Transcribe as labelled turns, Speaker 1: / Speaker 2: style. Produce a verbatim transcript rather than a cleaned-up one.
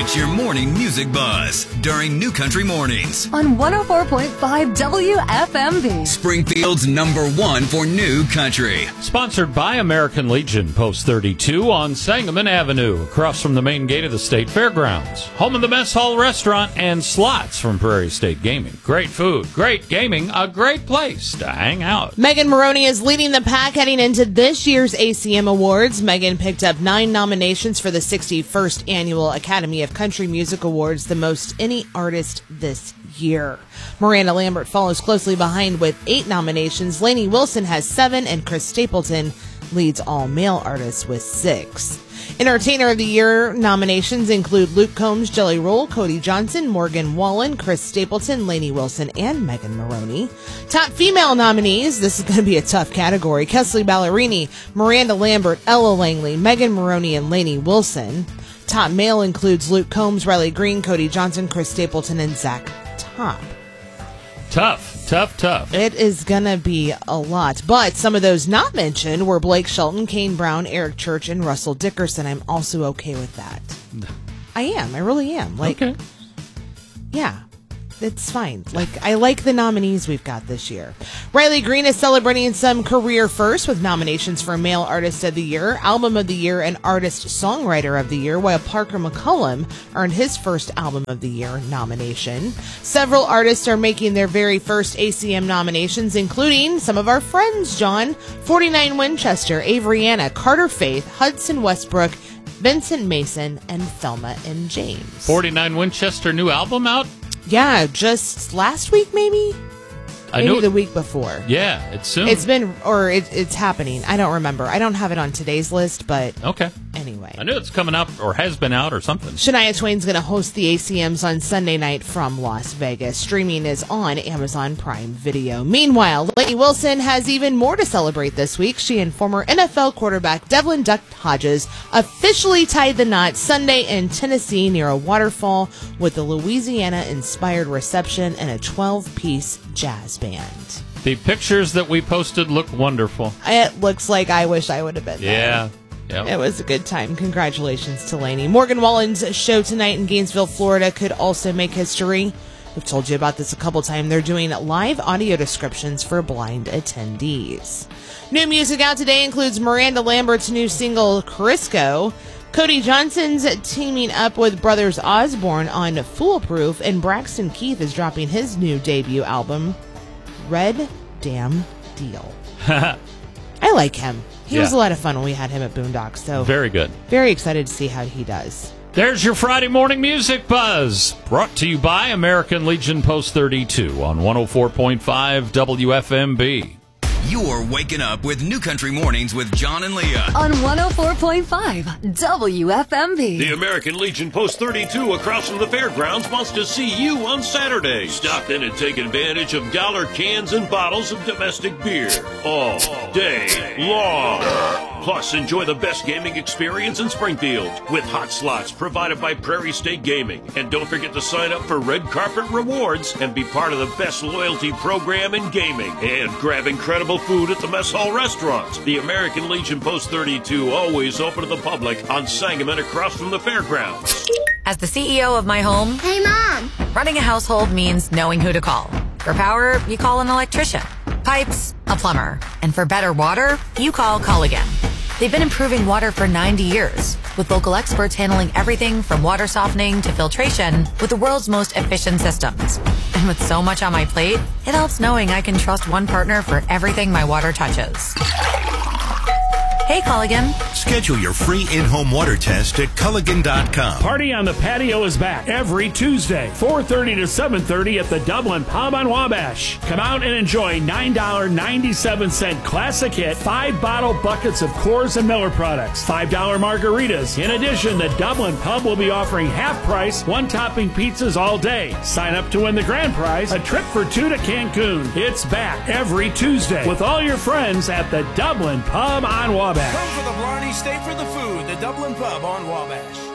Speaker 1: It's your morning music buzz during New Country Mornings
Speaker 2: on one oh four point five W F M B.
Speaker 1: Springfield's number one for New Country.
Speaker 3: Sponsored by American Legion, Post thirty-two on Sangamon Avenue, across from the main gate of the State Fairgrounds. Home of the Mess Hall Restaurant and slots from Prairie State Gaming. Great food, great gaming, a great place to hang out.
Speaker 4: Megan Maroney is leading the pack heading into this year's A C M Awards. Megan picked up nine nominations for the sixty-first Annual Academy of Country Music Awards, the most any artist this year. Miranda Lambert follows closely behind with eight nominations. Lainey Wilson has seven, and Chris Stapleton leads all male artists with six. Entertainer of the Year nominations include Luke Combs, Jelly Roll, Cody Johnson, Morgan Wallen, Chris Stapleton, Lainey Wilson, and Megan Maroney. Top female nominees, this is going to be a tough category: Kesley Ballerini, Miranda Lambert, Ella Langley, Megan Maroney, and Lainey Wilson. Top male includes Luke Combs, Riley Green, Cody Johnson, Chris Stapleton, and Zach Top.
Speaker 3: Tough, tough, tough.
Speaker 4: It is going to be a lot. But some of those not mentioned were Blake Shelton, Kane Brown, Eric Church, and Russell Dickerson. I'm also okay with that. I am. I really am. Like,
Speaker 3: okay.
Speaker 4: Yeah. It's fine. Like, I like the nominees we've got this year. Riley Green is celebrating some career firsts with nominations for Male Artist of the Year, Album of the Year, and Artist Songwriter of the Year, while Parker McCullum earned his first Album of the Year nomination. Several artists are making their very first A C M nominations, including some of our friends, John, forty-nine Winchester, Avriana, Carter Faith, Hudson Westbrook, Vincent Mason, and Thelma and James.
Speaker 3: forty-nine Winchester new album out?
Speaker 4: Yeah, just last week, maybe?
Speaker 3: I
Speaker 4: Maybe
Speaker 3: know
Speaker 4: the week before.
Speaker 3: Yeah, it's soon.
Speaker 4: It's been, or it, it's happening. I don't remember. I don't have it on today's list, but
Speaker 3: okay.
Speaker 4: Anyway.
Speaker 3: I knew it's coming up or has been out or something.
Speaker 4: Shania Twain's going to host the A C Ms on Sunday night from Las Vegas. Streaming is on Amazon Prime Video. Meanwhile, Lainey Wilson has even more to celebrate this week. She and former N F L quarterback Devlin Duck Hodges officially tied the knot Sunday in Tennessee near a waterfall with a Louisiana-inspired reception and a twelve-piece jazz band.
Speaker 3: The pictures that we posted look wonderful.
Speaker 4: It looks like I wish I would have been there.
Speaker 3: Yeah. Yep.
Speaker 4: It was a good time. Congratulations to Lainey. Morgan Wallen's show tonight in Gainesville, Florida could also make history. We've told you about this a couple times. They're doing live audio descriptions for blind attendees. New music out today includes Miranda Lambert's new single, Crisco, Cody Johnson's teaming up with Brothers Osborne on Foolproof, and Braxton Keith is dropping his new debut album, Red Damn Deal. I like him. He
Speaker 3: yeah.
Speaker 4: was a lot of fun when we had him at Boondocks. So
Speaker 3: very good.
Speaker 4: Very excited to see how he does.
Speaker 3: There's your Friday morning music buzz, brought to you by American Legion Post thirty-two on one oh four point five W F M B.
Speaker 1: You're waking up with New Country Mornings with John and Leah
Speaker 2: on one oh four point five W F M B.
Speaker 5: The American Legion Post thirty-two across from the fairgrounds wants to see you on Saturday. Stop in and take advantage of dollar cans and bottles of domestic beer all day long. Plus, enjoy the best gaming experience in Springfield with hot slots provided by Prairie State Gaming. And don't forget to sign up for Red Carpet Rewards and be part of the best loyalty program in gaming. And grab incredible food at the Mess Hall Restaurant. The American Legion Post thirty-two, always open to the public on Sangamon across from the fairgrounds.
Speaker 6: As the C E O of my home,
Speaker 7: hey, Mom!
Speaker 6: Running a household means knowing who to call. For power, you call an electrician. Pipes, a plumber. And for better water, you call Culligan. They've been improving water for ninety years, with local experts handling everything from water softening to filtration with the world's most efficient systems. And with so much on my plate, it helps knowing I can trust one partner for everything my water touches. Hey, Culligan.
Speaker 8: Schedule your free in-home water test at Culligan dot com.
Speaker 9: Party on the Patio is back every Tuesday, four thirty to seven thirty at the Dublin Pub on Wabash. Come out and enjoy nine dollars and ninety-seven cents Classic Hit, five bottle buckets of Coors and Miller products, five dollars margaritas. In addition, the Dublin Pub will be offering half-price, one-topping pizzas all day. Sign up to win the grand prize, a trip for two to Cancun. It's back every Tuesday with all your friends at the Dublin Pub on Wabash.
Speaker 10: Come for the Blarney, stay for the food. The Dublin Pub on Wabash.